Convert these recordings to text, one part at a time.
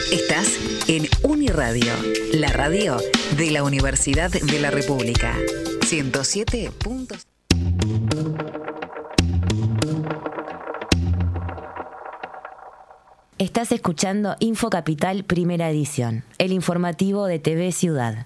Estás en Uniradio, la radio de la Universidad de la República. 107. Estás escuchando Info Capital Primera Edición, el informativo de TV Ciudad.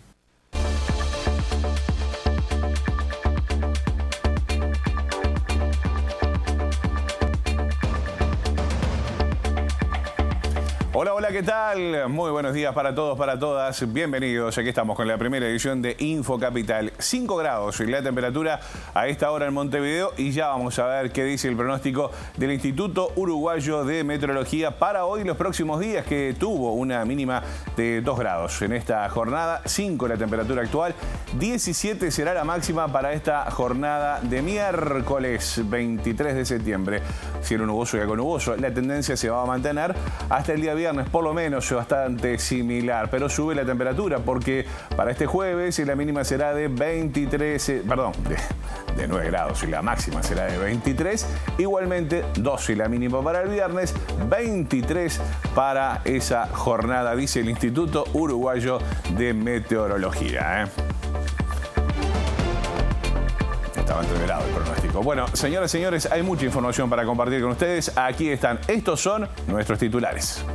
Hola, hola, ¿qué tal? Muy buenos días para todos, para todas. Bienvenidos. Aquí estamos con la primera edición de Info Capital. 5 grados y la temperatura a esta hora en Montevideo y ya vamos a ver qué dice el pronóstico del Instituto Uruguayo de Meteorología para hoy y los próximos días, que tuvo una mínima de 2 grados en esta jornada, 5 la temperatura actual, 17 será la máxima para esta jornada de miércoles 23 de septiembre. Cielo nuboso y algo nuboso. La tendencia se va a mantener hasta el día viernes, por lo menos bastante similar, pero sube la temperatura porque para este jueves la mínima será de 9 grados y la máxima será de 23, igualmente 12 la mínima para el viernes, 23 para esa jornada, dice el Instituto Uruguayo de Meteorología. Estaba entreverado el pronóstico. Bueno, señoras y señores, hay mucha información para compartir con ustedes. Aquí están. Estos son nuestros titulares.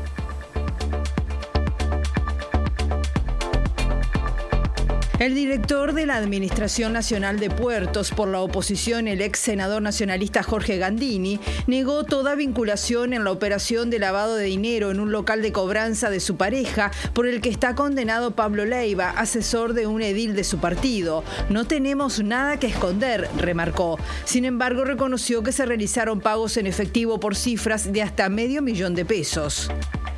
El director de la Administración Nacional de Puertos por la oposición, el ex senador nacionalista Jorge Gandini, negó toda vinculación en la operación de lavado de dinero en un local de cobranza de su pareja, por el que está condenado Pablo Leiva, asesor de un edil de su partido. No tenemos nada que esconder, remarcó. Sin embargo, reconoció que se realizaron pagos en efectivo por cifras de hasta $500,000.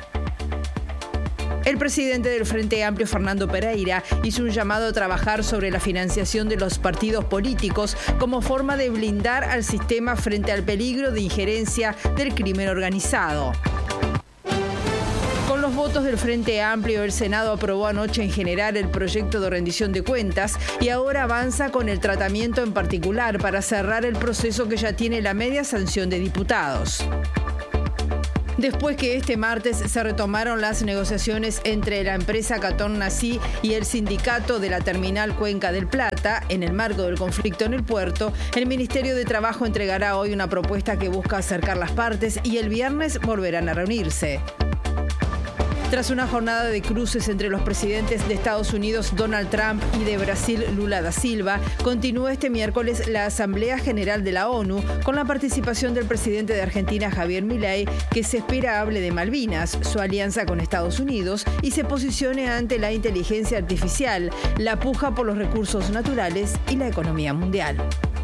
El presidente del Frente Amplio, Fernando Pereira, hizo un llamado a trabajar sobre la financiación de los partidos políticos como forma de blindar al sistema frente al peligro de injerencia del crimen organizado. Con los votos del Frente Amplio, el Senado aprobó anoche en general el proyecto de rendición de cuentas y ahora avanza con el tratamiento en particular para cerrar el proceso que ya tiene la media sanción de diputados. Después que este martes se retomaron las negociaciones entre la empresa Catón Nací y el sindicato de la terminal Cuenca del Plata, en el marco del conflicto en el puerto, el Ministerio de Trabajo entregará hoy una propuesta que busca acercar las partes y el viernes volverán a reunirse. Tras una jornada de cruces entre los presidentes de Estados Unidos, Donald Trump, y de Brasil, Lula da Silva, continúa este miércoles la Asamblea General de la ONU con la participación del presidente de Argentina, Javier Milei, que se espera hable de Malvinas, su alianza con Estados Unidos y se posicione ante la inteligencia artificial, la puja por los recursos naturales y la economía mundial.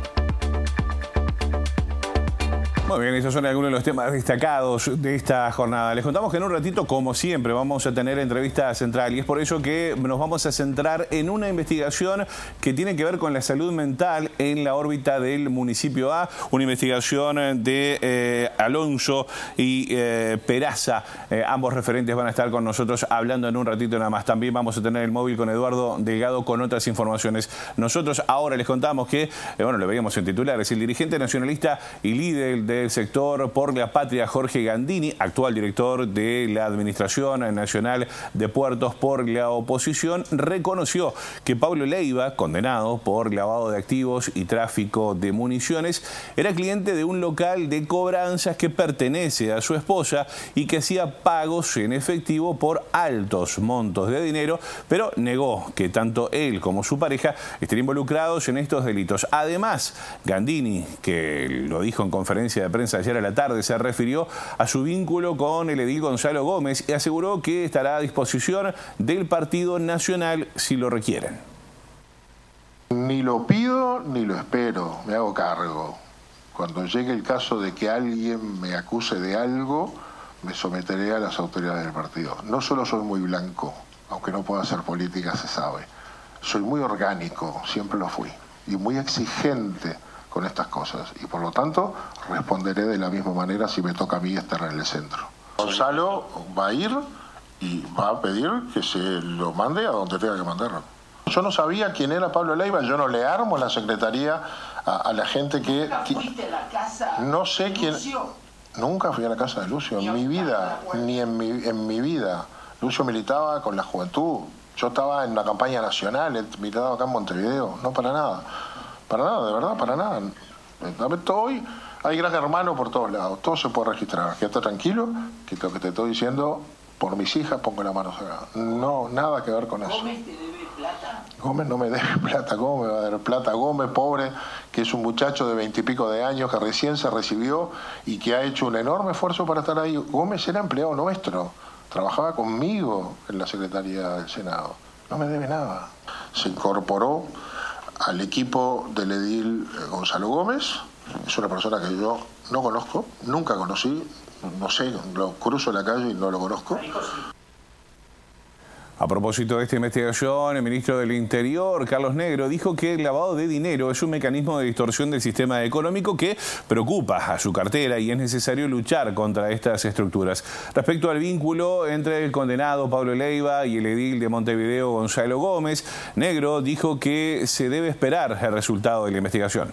Muy bien, esos son algunos de los temas destacados de esta jornada. Les contamos que en un ratito, como siempre, vamos a tener entrevista central y es por eso que nos vamos a centrar en una investigación que tiene que ver con la salud mental en la órbita del municipio A, una investigación de Alonso y Peraza. Ambos referentes van a estar con nosotros hablando en un ratito nada más. También vamos a tener el móvil con Eduardo Delgado con otras informaciones. Nosotros ahora les contamos que, lo veíamos en titulares, el dirigente nacionalista y líder del sector Por la Patria, Jorge Gandini, actual director de la Administración Nacional de Puertos por la oposición, reconoció que Pablo Leiva, condenado por lavado de activos y tráfico de municiones, era cliente de un local de cobranzas que pertenece a su esposa y que hacía pagos en efectivo por altos montos de dinero, pero negó que tanto él como su pareja estén involucrados en estos delitos. Además, Gandini, que lo dijo en conferencia de prensa ayer a la tarde, se refirió a su vínculo con el edil Gonzalo Gómez y aseguró que estará a disposición del Partido Nacional si lo requieren. Ni lo pido ni lo espero, me hago cargo. Cuando llegue el caso de que alguien me acuse de algo, me someteré a las autoridades del partido. No solo soy muy blanco, aunque no pueda hacer política, se sabe. Soy muy orgánico, siempre lo fui, y muy exigente con estas cosas, y por lo tanto responderé de la misma manera si me toca a mí estar en el centro. Gonzalo va a ir y va a pedir que se lo mande a donde tenga que mandarlo. Yo no sabía quién era Pablo Leiva, yo no le armo la secretaría a la gente que... ¿Fuiste a la casa? No sé quién... Lucio? Nunca fui a la casa de Lucio, en mi vida, ni en mi vida. Lucio militaba con la juventud. Yo estaba en una campaña nacional, él militaba acá en Montevideo. No, para nada. Para nada, de verdad, para nada. Hoy hay gran hermano por todos lados. Todo se puede registrar. Quédate tranquilo, que lo que te estoy diciendo, por mis hijas pongo la mano acá. No, nada que ver con eso. ¿Gómez te debe plata? Gómez no me debe plata. ¿Cómo me va a dar plata? Gómez, pobre, que es un muchacho de 20 y pico de años que recién se recibió y que ha hecho un enorme esfuerzo para estar ahí. Gómez era empleado nuestro. Trabajaba conmigo en la Secretaría del Senado. No me debe nada. Se incorporó al equipo del edil Gonzalo Gómez. Es una persona que yo no conozco, nunca conocí, no sé, lo cruzo la calle y no lo conozco. A propósito de esta investigación, el ministro del Interior, Carlos Negro, dijo que el lavado de dinero es un mecanismo de distorsión del sistema económico que preocupa a su cartera y es necesario luchar contra estas estructuras. Respecto al vínculo entre el condenado Pablo Leiva y el edil de Montevideo, Gonzalo Gómez, Negro dijo que se debe esperar el resultado de la investigación.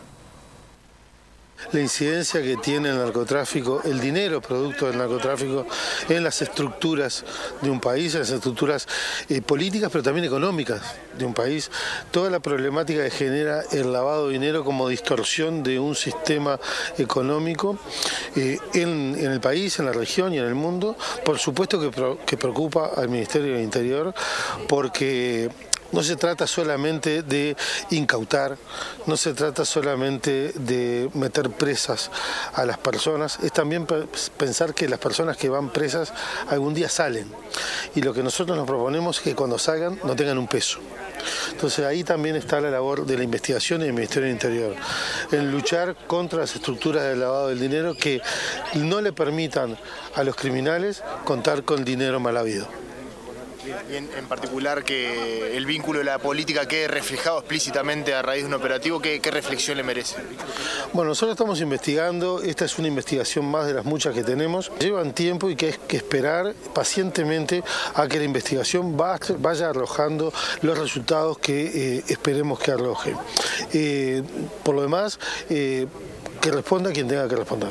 La incidencia que tiene el narcotráfico, el dinero producto del narcotráfico en las estructuras de un país, en las estructuras políticas, pero también económicas de un país, toda la problemática que genera el lavado de dinero como distorsión de un sistema económico en el país, en la región y en el mundo, por supuesto que preocupa al Ministerio del Interior, porque no se trata solamente de incautar, no se trata solamente de meter presas a las personas, es también pensar que las personas que van presas algún día salen. Y lo que nosotros nos proponemos es que cuando salgan no tengan un peso. Entonces ahí también está la labor de la investigación y del Ministerio del Interior, en luchar contra las estructuras del lavado del dinero que no le permitan a los criminales contar con dinero mal habido. Y en particular que el vínculo de la política quede reflejado explícitamente a raíz de un operativo, ¿qué reflexión le merece? Bueno, nosotros estamos investigando, esta es una investigación más de las muchas que tenemos, llevan tiempo y que hay que esperar pacientemente a que la investigación vaya arrojando los resultados que esperemos que arroje. Por lo demás, que responda quien tenga que responder.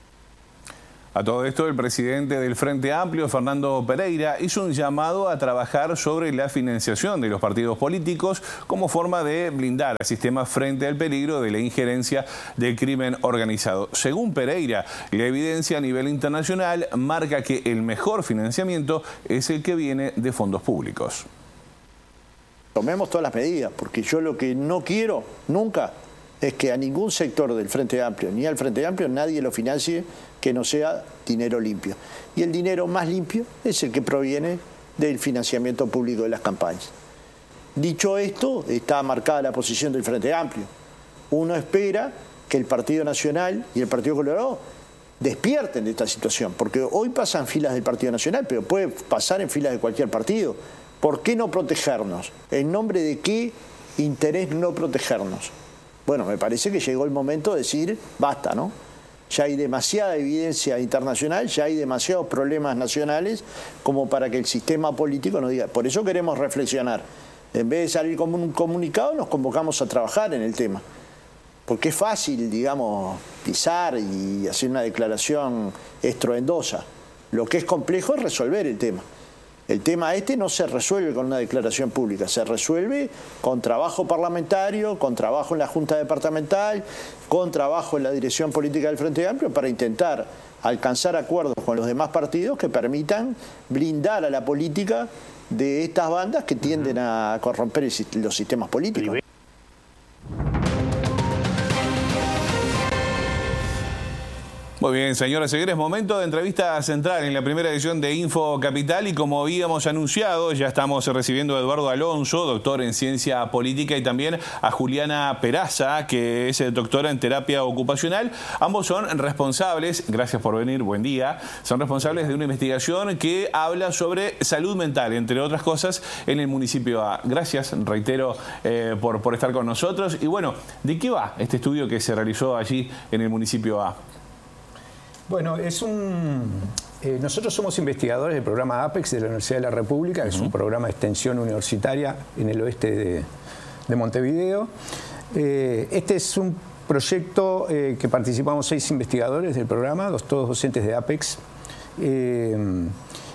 A todo esto, el presidente del Frente Amplio, Fernando Pereira, hizo un llamado a trabajar sobre la financiación de los partidos políticos como forma de blindar al sistema frente al peligro de la injerencia del crimen organizado. Según Pereira, la evidencia a nivel internacional marca que el mejor financiamiento es el que viene de fondos públicos. Tomemos todas las medidas, porque yo lo que no quiero nunca es que a ningún sector del Frente Amplio, ni al Frente Amplio, nadie lo financie que no sea dinero limpio. Y el dinero más limpio es el que proviene del financiamiento público de las campañas. Dicho esto, está marcada la posición del Frente Amplio. Uno espera que el Partido Nacional y el Partido Colorado despierten de esta situación, porque hoy pasan filas del Partido Nacional, pero puede pasar en filas de cualquier partido. ¿Por qué no protegernos? ¿En nombre de qué interés no protegernos? Bueno, me parece que llegó el momento de decir basta, ¿no? Ya hay demasiada evidencia internacional, ya hay demasiados problemas nacionales como para que el sistema político nos diga. Por eso queremos reflexionar. En vez de salir como un comunicado, nos convocamos a trabajar en el tema. Porque es fácil, digamos, pisar y hacer una declaración estruendosa. Lo que es complejo es resolver el tema. El tema no se resuelve con una declaración pública, se resuelve con trabajo parlamentario, con trabajo en la Junta Departamental, con trabajo en la dirección política del Frente Amplio para intentar alcanzar acuerdos con los demás partidos que permitan blindar a la política de estas bandas que tienden a corromper los sistemas políticos. Muy bien, señoras y señores, momento de entrevista central en la primera edición de Info Capital y como habíamos anunciado, ya estamos recibiendo a Eduardo Alonso, doctor en Ciencia Política, y también a Juliana Peraza, que es doctora en Terapia Ocupacional. Ambos son responsables, gracias por venir, buen día, son responsables de una investigación que habla sobre salud mental, entre otras cosas, en el municipio A. Gracias, reitero, por estar con nosotros. Y bueno, ¿de qué va este estudio que se realizó allí en el municipio A? Bueno, nosotros somos investigadores del programa APEX de la Universidad de la República, que es un programa de extensión universitaria en el oeste de Montevideo. Este es un proyecto que participamos 6 investigadores del programa, todos docentes de APEX.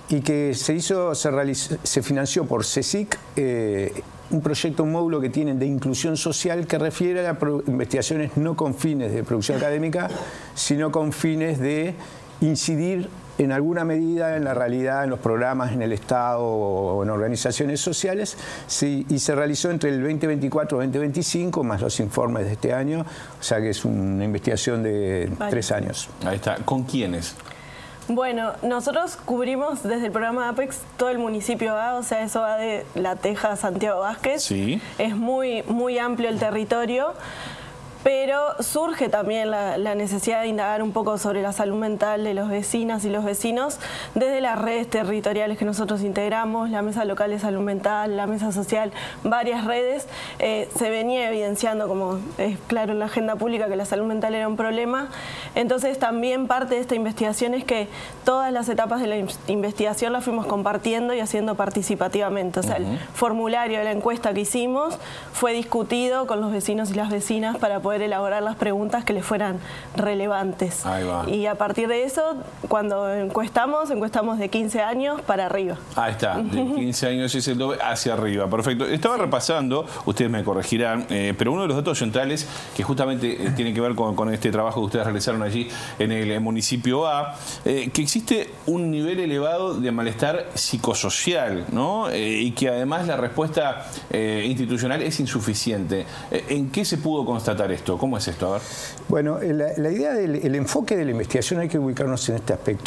y que se financió por CSIC, un proyecto, un módulo que tienen de inclusión social que refiere a investigaciones no con fines de producción académica, sino con fines de incidir en alguna medida en la realidad, en los programas, en el Estado o en organizaciones sociales, sí, y se realizó entre el 2024 y 2025, más los informes de este año, o sea que es una investigación de 3 años. Ahí está. ¿Con quiénes? Bueno, nosotros cubrimos desde el programa APEX todo el municipio A, o sea, eso va de La Teja a Santiago Vázquez. Sí. Es muy amplio el territorio. Pero surge también la necesidad de indagar un poco sobre la salud mental de los vecinas y los vecinos desde las redes territoriales que nosotros integramos, la Mesa Local de Salud Mental, la Mesa Social, varias redes. Se venía evidenciando, como es claro en la agenda pública, que la salud mental era un problema. Entonces también parte de esta investigación es que todas las etapas de la investigación las fuimos compartiendo y haciendo participativamente. O sea, el formulario de la encuesta que hicimos fue discutido con los vecinos y las vecinas para poder elaborar las preguntas que les fueran relevantes. Ahí va. Y a partir de eso, cuando encuestamos de 15 años para arriba. Ahí está, de 15 años es el doble hacia arriba. Perfecto. Estaba repasando, ustedes me corregirán, pero uno de los datos centrales que justamente tiene que ver con este trabajo que ustedes realizaron allí en el municipio A, que existe un nivel elevado de malestar psicosocial, ¿no? Y que además la respuesta institucional es insuficiente. ¿En qué se pudo constatar esto? ¿Cómo es esto? A ver. Bueno, la idea del enfoque de la investigación, hay que ubicarnos en este aspecto.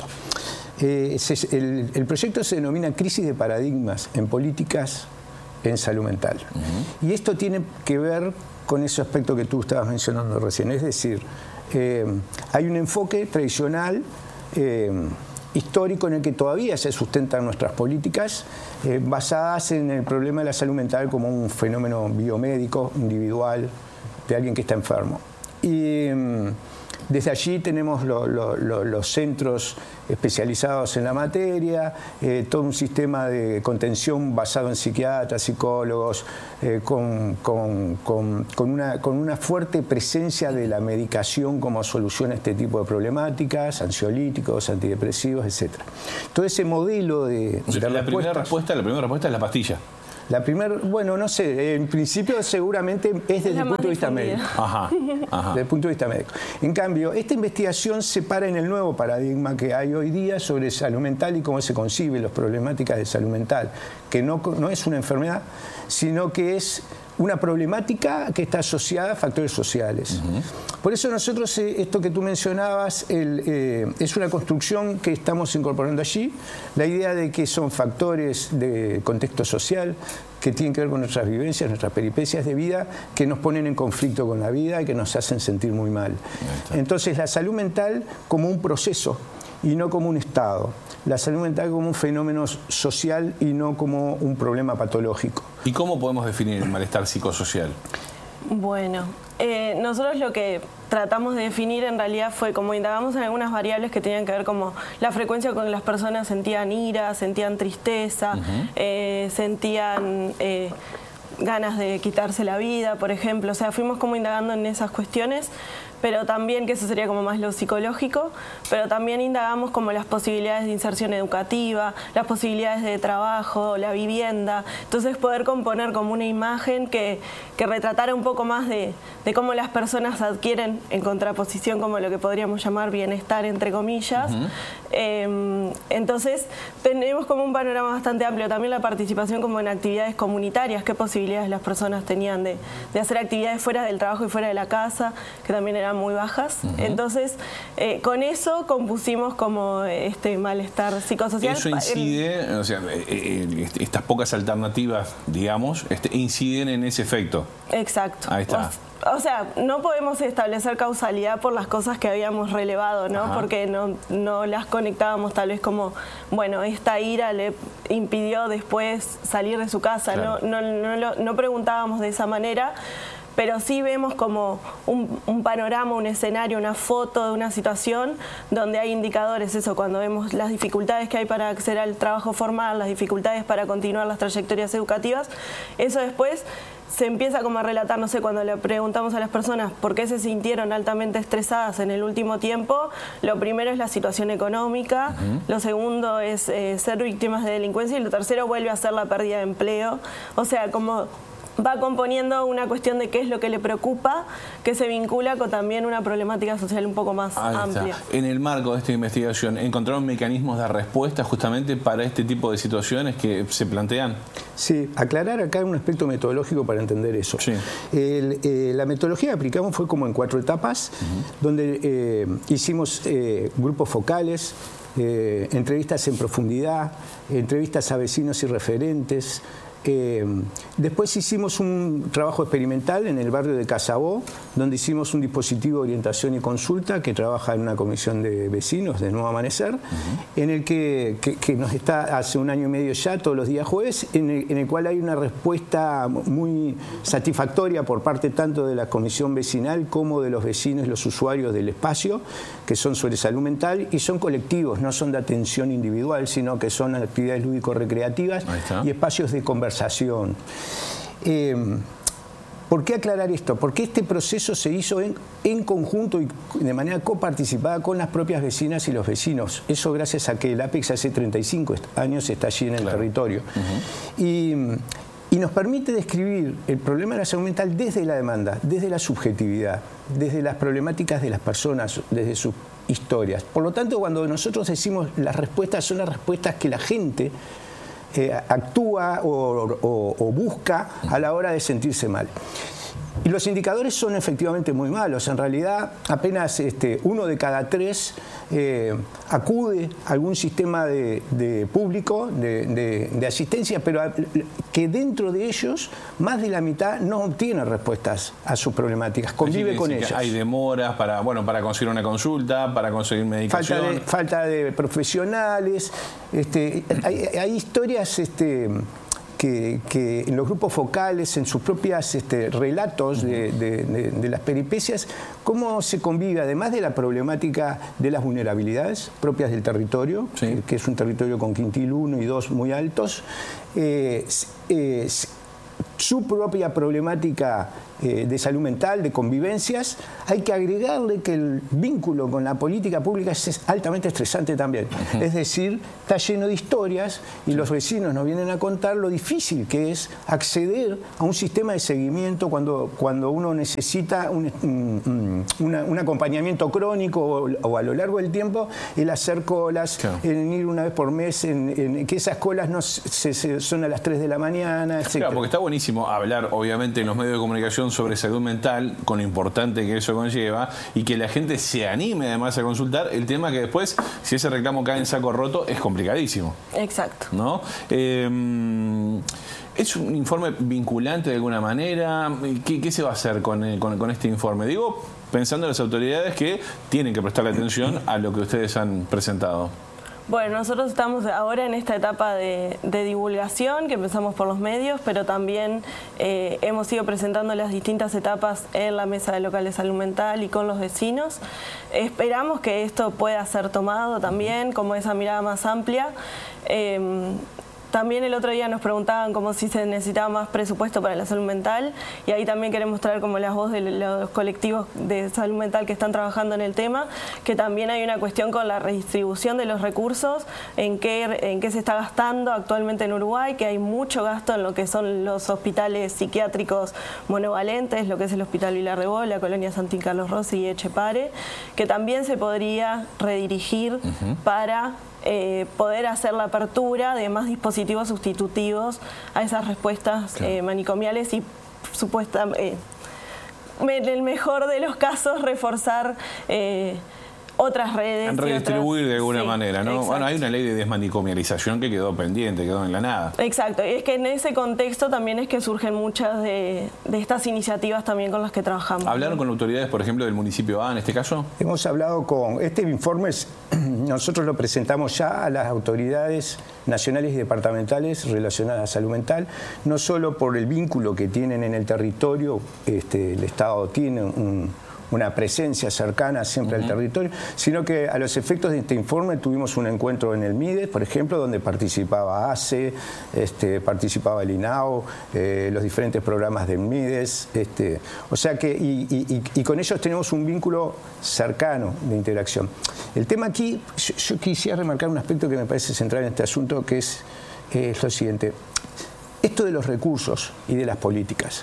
El proyecto se denomina Crisis de Paradigmas en Políticas en Salud Mental. Y esto tiene que ver con ese aspecto que tú estabas mencionando recién. Es decir, hay un enfoque tradicional, histórico, en el que todavía se sustentan nuestras políticas basadas en el problema de la salud mental como un fenómeno biomédico, individual, de alguien que está enfermo. Y desde allí tenemos los centros especializados en la materia, todo un sistema de contención basado en psiquiatras, psicólogos, con una fuerte presencia de la medicación como solución a este tipo de problemáticas, ansiolíticos, antidepresivos, etc. Todo ese modelo la primera respuesta es la pastilla. La primera, bueno, no sé, en principio seguramente es desde el punto de vista médico. Ajá. Desde el punto de vista médico. En cambio, esta investigación se para en el nuevo paradigma que hay hoy día sobre salud mental y cómo se conciben las problemáticas de salud mental, que no es una enfermedad, sino que es una problemática que está asociada a factores sociales. Por eso nosotros, esto que tú mencionabas, es una construcción que estamos incorporando allí, la idea de que son factores de contexto social que tienen que ver con nuestras vivencias, nuestras peripecias de vida, que nos ponen en conflicto con la vida y que nos hacen sentir muy mal. Entonces, la salud mental como un proceso y no como un estado. La salud mental como un fenómeno social y no como un problema patológico. ¿Y cómo podemos definir el malestar psicosocial? Bueno, nosotros lo que tratamos de definir en realidad fue como indagamos en algunas variables que tenían que ver como la frecuencia con que las personas sentían ira, sentían tristeza, sentían ganas de quitarse la vida, por ejemplo. O sea, fuimos como indagando en esas cuestiones, pero también, que eso sería como más lo psicológico, pero también indagamos como las posibilidades de inserción educativa, las posibilidades de trabajo, la vivienda. Entonces poder componer como una imagen que retratara un poco más de cómo las personas adquieren, en contraposición, como lo que podríamos llamar bienestar, entre comillas. Entonces tenemos como un panorama bastante amplio. También la participación como en actividades comunitarias, qué posibilidades las personas tenían de hacer actividades fuera del trabajo y fuera de la casa, que también eran muy bajas. Entonces, con eso compusimos como este malestar psicosocial. Eso incide, o sea, estas pocas alternativas, digamos, inciden en ese efecto. Exacto. Ahí está. O sea, no podemos establecer causalidad por las cosas que habíamos relevado, ¿no? Porque no las conectábamos tal vez como, bueno, esta ira le impidió después salir de su casa, claro. No preguntábamos de esa manera, pero sí vemos como un panorama, un escenario, una foto de una situación donde hay indicadores, eso, cuando vemos las dificultades que hay para acceder al trabajo formal, las dificultades para continuar las trayectorias educativas, eso después se empieza como a relatar, no sé, cuando le preguntamos a las personas por qué se sintieron altamente estresadas en el último tiempo, lo primero es la situación económica, lo segundo es ser víctimas de delincuencia y lo tercero vuelve a ser la pérdida de empleo. O sea, como va componiendo una cuestión de qué es lo que le preocupa, que se vincula con también una problemática social un poco más amplia. En el marco de esta investigación, ¿encontraron mecanismos de respuesta justamente para este tipo de situaciones que se plantean? Sí, aclarar acá un aspecto metodológico para entender eso. Sí. La metodología que aplicamos fue como en 4 etapas, donde hicimos grupos focales, entrevistas en profundidad, entrevistas a vecinos y referentes. Después hicimos un trabajo experimental en el barrio de Casabó, donde hicimos un dispositivo de orientación y consulta que trabaja en una comisión de vecinos de Nuevo Amanecer, en el que nos está hace 1 año y medio ya, todos los días jueves, en el cual hay una respuesta muy satisfactoria por parte tanto de la comisión vecinal como de los vecinos y los usuarios del espacio, que son sobre salud mental y son colectivos, no son de atención individual, sino que son actividades lúdico-recreativas y espacios de conversación. ¿Por qué aclarar esto? Porque este proceso se hizo en conjunto y de manera coparticipada con las propias vecinas y los vecinos. Eso gracias a que el APEX hace 35 años está allí en el territorio. Y nos permite describir el problema de la salud mental desde la demanda, desde la subjetividad, desde las problemáticas de las personas, desde sus historias. Por lo tanto, cuando nosotros decimos las respuestas, son las respuestas que la gente actúa o busca a la hora de sentirse mal. Y los indicadores son efectivamente muy malos. En realidad, apenas 1 de cada 3 acude a algún sistema de público de asistencia, pero que dentro de ellos más de la mitad no obtiene respuestas a sus problemáticas, convive con ellas. Hay demoras para conseguir una consulta, para conseguir medicación. Falta de profesionales. Hay historias que en los grupos focales, en sus propios relatos de las peripecias, cómo se convive, además de la problemática de las vulnerabilidades propias del territorio, que es un territorio con quintil 1 y 2 muy altos, su propia problemática de salud mental, de convivencias, hay que agregarle que el vínculo con la política pública es altamente estresante también. Es decir, está lleno de historias y los vecinos nos vienen a contar lo difícil que es acceder a un sistema de seguimiento cuando uno necesita un acompañamiento crónico o a lo largo del tiempo, el hacer colas, el ir una vez por mes, en que esas colas no son a las 3 de la mañana, etc. Claro, porque está buenísimo hablar, obviamente, en los medios de comunicación sobre salud mental, con lo importante que eso conlleva, y que la gente se anime además a consultar. El tema que después, si ese reclamo cae en saco roto, es complicadísimo. Exacto. ¿No? ¿Es un informe vinculante de alguna manera? ¿Qué se va a hacer con este informe? Digo, pensando en las autoridades que tienen que prestarle atención a lo que ustedes han presentado. Bueno, nosotros estamos ahora en esta etapa de divulgación, que empezamos por los medios, pero también hemos ido presentando las distintas etapas en la mesa de local de salud mental y con los vecinos. Esperamos que esto pueda ser tomado también como esa mirada más amplia. También el otro día nos preguntaban como si se necesitaba más presupuesto para la salud mental, y ahí también queremos traer como la voz de los colectivos de salud mental que están trabajando en el tema, que también hay una cuestión con la redistribución de los recursos, en qué se está gastando actualmente en Uruguay, que hay mucho gasto en lo que son los hospitales psiquiátricos monovalentes, lo que es el Hospital Vilar de Bo, la Colonia Santín Carlos Rossi y Echepare, que también se podría redirigir para poder hacer la apertura de más dispositivos sustitutivos a esas respuestas manicomiales y supuestamente, en el mejor de los casos, reforzar otras redes. Redistribuir de alguna manera, ¿no? Exacto. Bueno, hay una ley de desmanicomialización que quedó pendiente, quedó en la nada. Exacto, y es que en ese contexto también es que surgen muchas de estas iniciativas también con las que trabajamos. ¿Hablaron con autoridades, por ejemplo, del municipio A en este caso? Hemos hablado con... Este informe nosotros lo presentamos ya a las autoridades nacionales y departamentales relacionadas a salud mental, no solo por el vínculo que tienen en el territorio, el Estado tiene una presencia cercana siempre al territorio, sino que a los efectos de este informe tuvimos un encuentro en el MIDES, por ejemplo, donde participaba ACE, participaba el INAO, los diferentes programas del MIDES, o sea que, y con ellos tenemos un vínculo cercano de interacción. El tema aquí, yo quisiera remarcar un aspecto que me parece central en este asunto, que es lo siguiente. Esto de los recursos y de las políticas.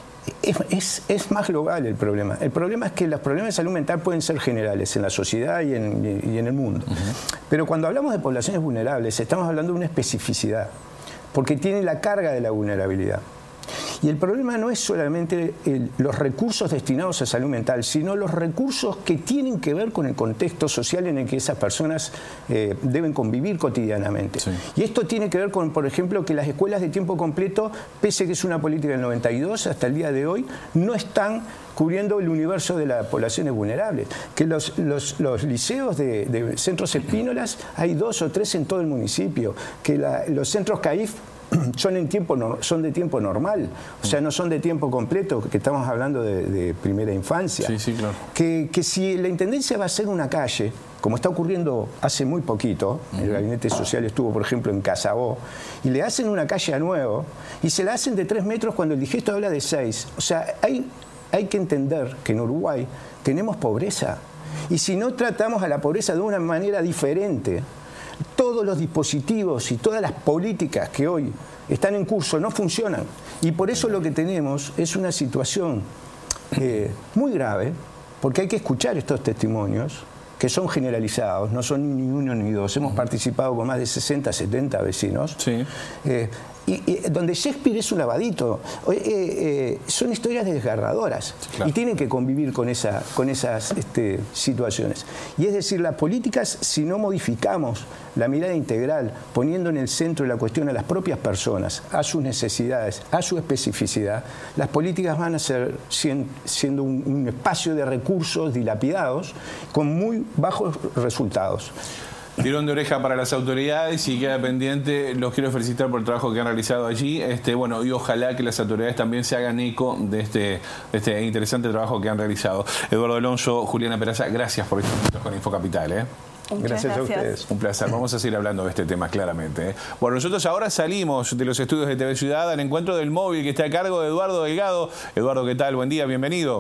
Es más global el problema. El problema es que los problemas de salud mental pueden ser generales en la sociedad y en el mundo. Pero cuando hablamos de poblaciones vulnerables, estamos hablando de una especificidad, porque tiene la carga de la vulnerabilidad. Y el problema no es solamente los recursos destinados a salud mental, sino los recursos que tienen que ver con el contexto social en el que esas personas deben convivir cotidianamente. Sí. Y esto tiene que ver con, por ejemplo, que las escuelas de tiempo completo, pese a que es una política del 92, hasta el día de hoy, no están cubriendo el universo de las poblaciones vulnerables. Que los liceos de centros Espínolas hay 2 o 3 en todo el municipio. Que los centros CAIF son de tiempo normal, o sea, no son de tiempo completo, que estamos hablando de primera infancia. Sí, sí, claro. Que si la Intendencia va a hacer una calle, como está ocurriendo hace muy poquito, el Gabinete Social estuvo, por ejemplo, en Casabó, y le hacen una calle a nuevo, y se la hacen de 3 metros cuando el digesto habla de 6. O sea, hay que entender que en Uruguay tenemos pobreza, y si no tratamos a la pobreza de una manera diferente, todos los dispositivos y todas las políticas que hoy están en curso no funcionan. Y por eso lo que tenemos es una situación muy grave, porque hay que escuchar estos testimonios, que son generalizados, no son ni uno ni dos. Hemos participado con más de 60, 70 vecinos. Sí. Y donde Shakespeare es un lavadito, son historias desgarradoras, claro. Y tienen que convivir con esas situaciones. Y es decir, las políticas, si no modificamos la mirada integral, poniendo en el centro de la cuestión a las propias personas, a sus necesidades, a su especificidad, las políticas van a ser siendo un espacio de recursos dilapidados con muy bajos resultados. Tirón de oreja para las autoridades y queda pendiente. Los quiero felicitar por el trabajo que han realizado allí. Bueno, y ojalá que las autoridades también se hagan eco de este interesante trabajo que han realizado. Eduardo Alonso, Juliana Peraza, gracias por estos minutos con Infocapital. Gracias a ustedes. Un placer. Vamos a seguir hablando de este tema claramente. Bueno, nosotros ahora salimos de los estudios de TV Ciudad al encuentro del móvil que está a cargo de Eduardo Delgado. Eduardo, ¿qué tal? Buen día, bienvenido.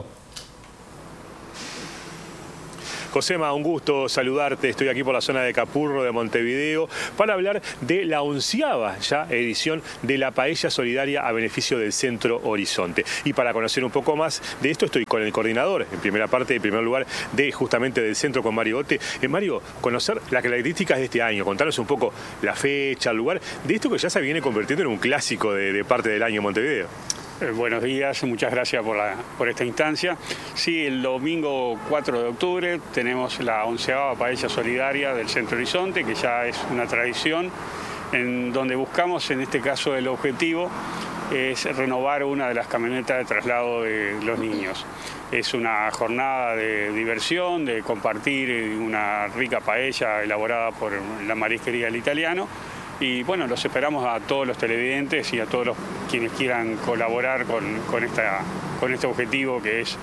Josema, un gusto saludarte. Estoy aquí por la zona de Capurro, de Montevideo, para hablar de la 11ª ya edición de la Paella Solidaria a beneficio del Centro Horizonte. Y para conocer un poco más de esto, estoy con el coordinador, en primera parte, en primer lugar, justamente del centro, con Mario Otte. Mario, conocer las características de este año, contarnos un poco la fecha, el lugar, de esto que ya se viene convirtiendo en un clásico de parte del año en Montevideo. Buenos días, muchas gracias por esta instancia. Sí, el domingo 4 de octubre tenemos la 11ª Paella Solidaria del Centro Horizonte, que ya es una tradición, en donde buscamos, en este caso, el objetivo es renovar una de las camionetas de traslado de los niños. Es una jornada de diversión, de compartir una rica paella elaborada por la marisquería El Italiano. Y bueno, los esperamos a todos los televidentes y a todos quienes quieran colaborar con este objetivo, que es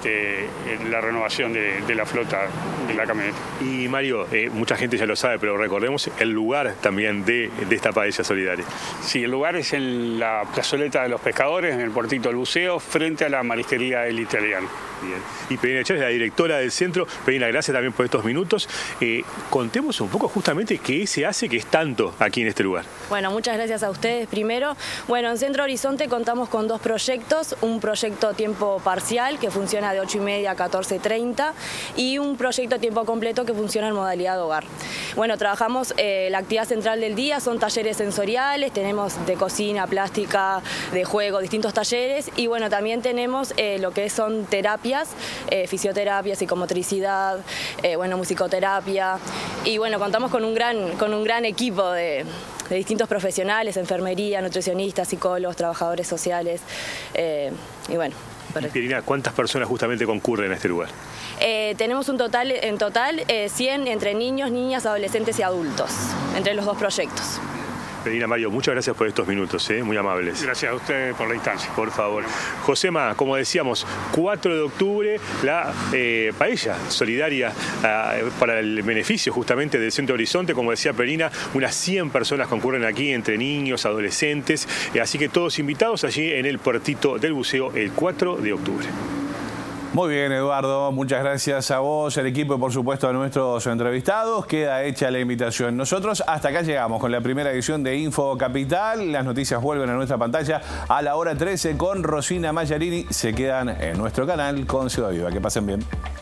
la renovación de la flota de la camioneta. Y Mario, mucha gente ya lo sabe, pero recordemos el lugar también de esta paella solidaria. Sí, el lugar es en la plazoleta de los pescadores, en el puertito del buceo, frente a la marisquería El Italiano. Bien. Y Pedina Chávez, la directora del centro. Pedina, gracias también por estos minutos. Contemos un poco justamente qué se hace que es tanto aquí en este lugar. Bueno, muchas gracias a ustedes primero. Bueno, en Centro Horizonte contamos con 2 proyectos. Un proyecto a tiempo parcial que funciona de 8:30 a 14:30 y un proyecto a tiempo completo que funciona en modalidad de hogar. Bueno, trabajamos, la actividad central del día son talleres sensoriales, tenemos de cocina, plástica, de juego, distintos talleres, y bueno, también tenemos lo que son terapias, fisioterapia, psicomotricidad, bueno, musicoterapia, y bueno, contamos con un gran equipo de distintos profesionales, enfermería, nutricionistas, psicólogos, trabajadores sociales, y bueno. Pirina, ¿cuántas personas justamente concurren a este lugar? Tenemos en total 100 entre niños, niñas, adolescentes y adultos, entre los 2 proyectos. Perina, Mario, muchas gracias por estos minutos, muy amables. Gracias a ustedes por la instancia. Por favor. Josema, como decíamos, 4 de octubre, la paella solidaria para el beneficio justamente del Centro Horizonte. Como decía Perina, unas 100 personas concurren aquí, entre niños, adolescentes, así que todos invitados allí en el puertito del buceo el 4 de octubre. Muy bien, Eduardo, muchas gracias a vos, el equipo y por supuesto a nuestros entrevistados. Queda hecha la invitación. Nosotros hasta acá llegamos con la primera edición de Info Capital. Las noticias vuelven a nuestra pantalla a la hora 13 con Rosina Mallarini. Se quedan en nuestro canal con Ciudad Viva. Que pasen bien.